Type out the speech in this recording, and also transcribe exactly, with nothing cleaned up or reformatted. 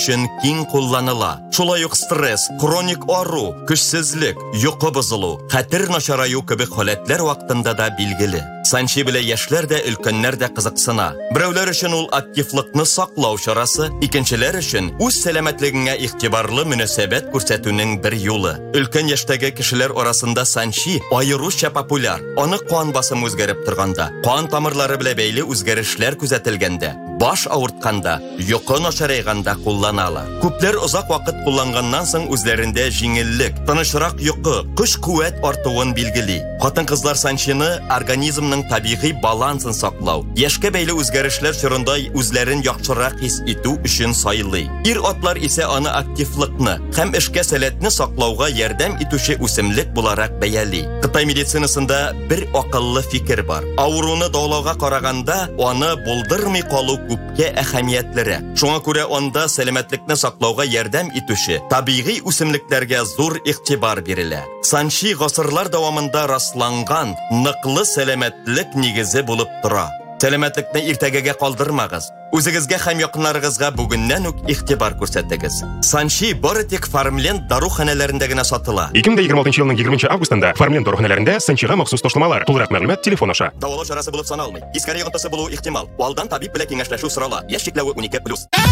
өчен киң кулланыла. Шулай ук стресс, хроник ару, көчсезлек, йокы бозылу, хәтер начараю кебек халәтләр вакытында да билгеле. Санчи белән яшьләр дә, өлкәннәр дә кызыксына. Берәүләр өчен ул активлыкны саклау чарасы, икенчеләр өчен үз сәламәтлегенә игътибарлы мөнәсәбәт күрсәтүнең бер юлы. Өлкән яшьтәге кешеләр арасында санчи аеруча популяр. Аны кан басымы үзгәреп торганда, кан тамырлары белән бәйле үзгәрешләр күзәтелгәндә, баш авыртканда, йокы начарайганда кулланалар. Күпләр озак вакыт кулланганнан соң үзләрендә җиңеллек, тынычрак йокы, көч-куәт артуын билгели. Хатын-кызлар санчины организмның табигый балансын саклау, яшькә бәйле үзгәрешләр чорында үзләрен яхшырак хис итү өчен сайлый. Ир-атлар исә аны активлыкны һәм эшкә сәләтне саклауга ярдәм итүче үсемлек буларак бәяли. Кытай медицинасында бер акыллы фикер бар. Авыруны дәвалауга караганда, аны булдырмый калу күпкә әһәмиятлерәк. Шуңа күрә анда сәламәтлекне саклауга ярдәм итүче табигый үсемлекләргә зур игътибар бирелә. Санчи гасырлар дәвамында расланган ныклы сәламәтлек нигезе булып тора. Сәламәтлекне иртәгәгә калдырмагыз. Үзегезгә һәм якыннарыгызга бүгеннән үк игътибар күрсәтегез. Санчи бары тик Фармленд даруханәләрендә генә сатыла. ике мең егерме алтынчы елның егерменче августында Фармленд даруханәләрендә санчига махсус ташламалар. Тулырак мәгълүмат телефон аша. Давылау чарасы булып саналмый. Искәре йогынтысы булу ихтимал. Алдан табиб белән киңәшләшү сорала. Яшь чикләве унике плюс.